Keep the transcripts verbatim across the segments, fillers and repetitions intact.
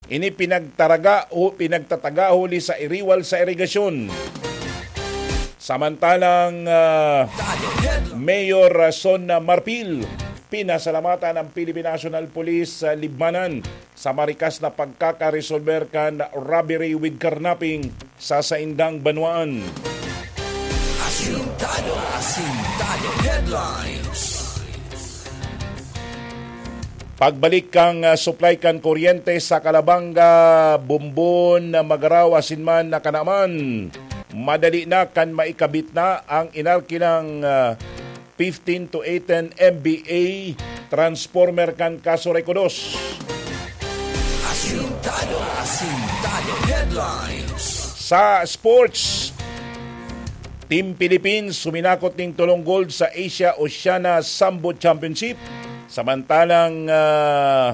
Ini pinagtaraga o pinagtataga huli sa iriwal sa irigasyon. Samantalang uh, Mayor Son Marpil, pinasalamatan ng Philippine National Police sa Libmanan sa marikas na pagkakaresolver kan robbery with carnapping sa Saindang, Banwaan. Asintado, asintado headlines. Pagbalik kang uh, supply kan kuryente sa Calabanga, Bumbon, Magaraw, Asinman na kanaman. Madali na kan maikabit na ang inarkinang uh, fifteen to eighteen M B A transformer kan Kasorekodos. Asintado, asintado headlines. Sa sports, Team Philippines suminakot ng tulong gold sa Asia Oceania Sambo Championship. Samantalang uh,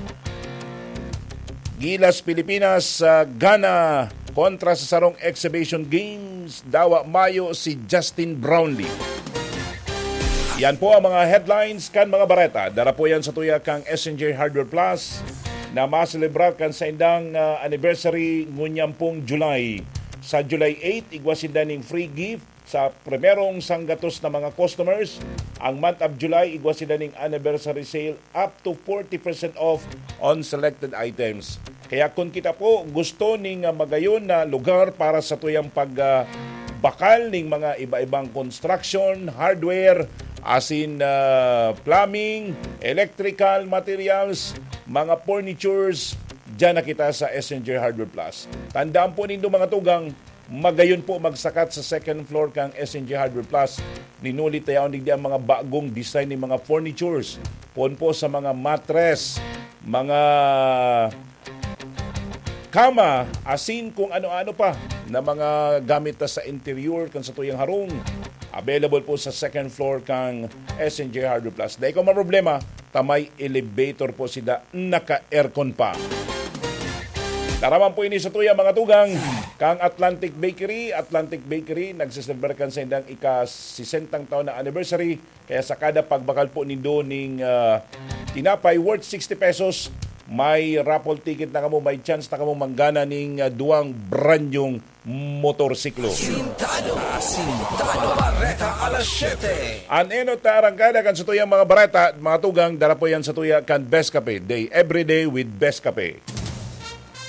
Gilas Pilipinas sa uh, Ghana kontra sa sarong exhibition games, dawa Mayo si Justin Brownlee. Yan po ang mga headlines kan mga bareta. Dara po yan sa tuya kang S N J Hardware Plus na maselebrar kan sa indang uh, anniversary ngunyampung July. Sa July eighth, igwasinda ning free gift sa primerong sanggatos na mga customers. Ang month of July, igwasinda ning anniversary sale up to forty percent off on selected items. Kaya kung kita po gusto ning uh, magayon na lugar para sa tuyang pag uh, bakal ning mga iba-ibang construction, hardware, as in uh, plumbing, electrical materials, mga furnitures, dyan na kita sa S N J Hardware Plus. Tandaan po nindo mga tugang, magayon po magsakat sa second floor kang S N J Hardware Plus. Ninulit tayo ang ang mga bagong design ng mga furnitures. Pon po sa mga mattress, mga kama, asin kung ano-ano pa na mga gamit na sa interior kan sa tuyang harong. Available po sa second floor kang S N J Hardware Plus. Dahil kung may problema, tamay elevator po sila, naka-aircon pa. Naraman po ini sa tuya mga tugang, kang Atlantic Bakery. Atlantic Bakery, nagsisilver kan sa indang ika-sisentang taon na anniversary. Kaya sa kada pagbakal po nindo ning uh, tinapay worth sixty pesos, may raffle ticket na kamo, may chance na kamo manggana ning uh, duwang brand yung motorsiklo. Asintado, asintado, bareta alas siyete. Aneno ta arangkada kan sa tuyang mga bareta, mga tugang, dala po yan sa tuya kan Best Cafe. Day every day with Best Cafe.